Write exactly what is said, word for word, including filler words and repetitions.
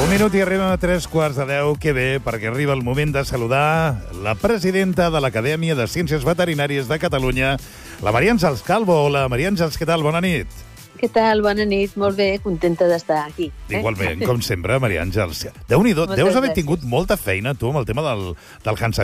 Un minut i arribem a tres quarts de deu. Que bé, perquè arriba el moment de saludar la presidenta de l'Acadèmia de Ciències Veterinàries de Catalunya, la Maria Àngels Calvo. Hola, Maria Àngels, què tal? Bona nit. Què tal? Bona nit. Molt bé, contenta d'estar aquí. Eh? Igualment, com sempre, Maria Àngels. Déu-n'hi-do, deus haver tingut molta feina, tu, amb el tema del, del Hansa